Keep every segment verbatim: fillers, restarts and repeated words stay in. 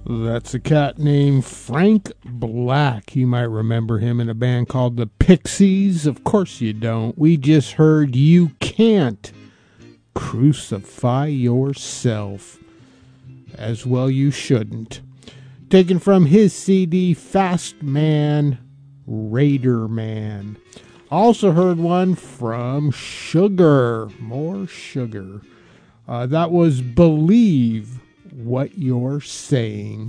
That's a cat named Frank Black. You might remember him in a band called the Pixies. Of course you don't. We just heard You Can't Crucify Yourself. As well you shouldn't. Taken from his C D, Fast Man, Raider Man. Also heard one from Sugar. More Sugar. Uh, that was Believe What You're Saying.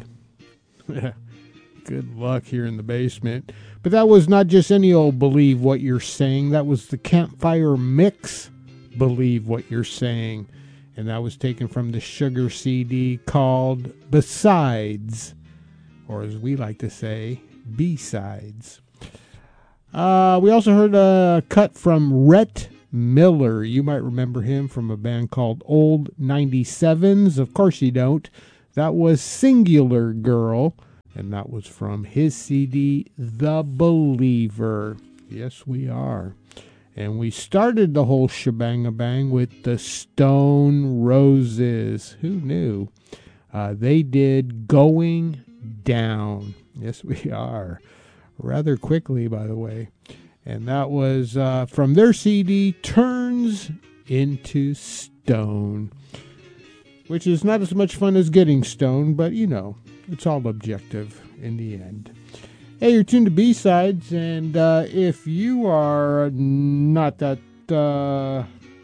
Good luck here in the basement. But that was not just any old Believe What You're Saying. That was the Campfire Mix Believe What You're Saying. And that was taken from the Sugar C D called Besides. Or as we like to say, B-Sides. Uh, we also heard a cut from Rhett Miller. You might remember him from a band called Old ninety-sevens. Of course you don't. That was Singular Girl, and that was from his C D, The Believer. Yes, we are. And we started the whole shebang-a-bang with the Stone Roses. Who knew? Uh, they did Going Down. Yes, we are. Rather quickly, by the way. And that was uh, from their C D, Turns into Stone. Which is not as much fun as getting stoned, but you know, it's all objective in the end. Hey, you're tuned to B-Sides, and uh, if you are not that, uh, I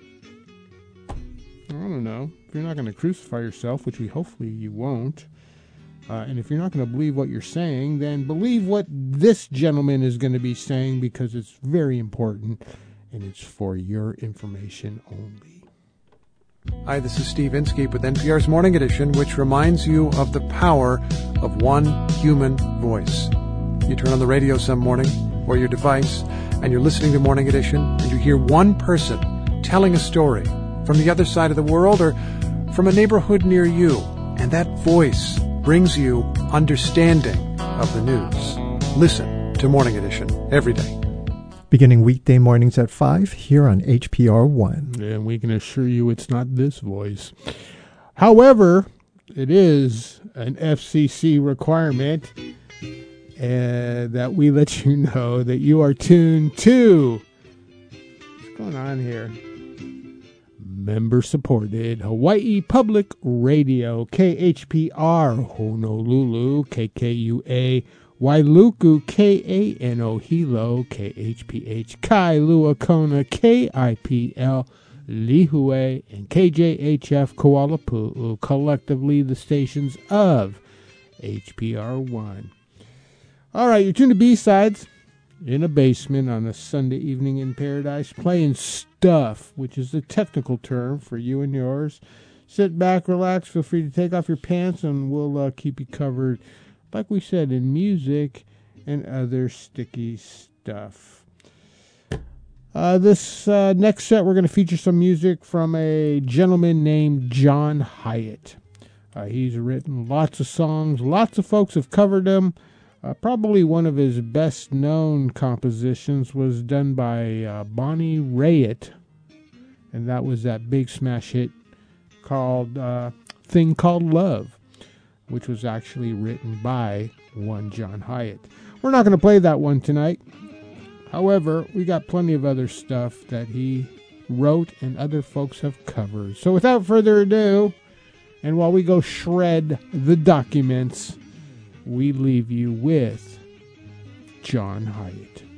don't know, if you're not going to crucify yourself, which we hopefully you won't, Uh, and if you're not going to believe what you're saying, then believe what this gentleman is going to be saying, because it's very important and it's for your information only. Hi, this is Steve Inskeep with N P R's Morning Edition, which reminds you of the power of one human voice. You turn on the radio some morning or your device and you're listening to Morning Edition and you hear one person telling a story from the other side of the world or from a neighborhood near you, and that voice brings you understanding of the news. Listen to Morning Edition every day. Beginning weekday mornings at five here on H P R one. And we can assure you it's not this voice. However, it is an F C C requirement uh, that we let you know that you are tuned to, what's going on here? Member-supported Hawaii Public Radio, K H P R, Honolulu, K K U A, Wailuku, K A N O, Hilo, K H P H, Kailua Kona, K I P L, Lihue, and K J H F, Kuala Pu'u, collectively the stations of H P R one. All right, you're tuned to B-Sides. In a basement on a Sunday evening in paradise, playing stuff, which is the technical term for you and yours. Sit back, relax, feel free to take off your pants, and we'll uh, keep you covered, like we said, in music and other sticky stuff. Uh, this uh, next set, we're going to feature some music from a gentleman named John Hyatt. Uh, he's written lots of songs. Lots of folks have covered them. Uh, probably one of his best-known compositions was done by uh, Bonnie Raitt, and that was that big smash hit called uh, Thing Called Love, which was actually written by one John Hyatt. We're not going to play that one tonight. However, we got plenty of other stuff that he wrote and other folks have covered. So without further ado, and while we go shred the documents, we leave you with John Hyatt.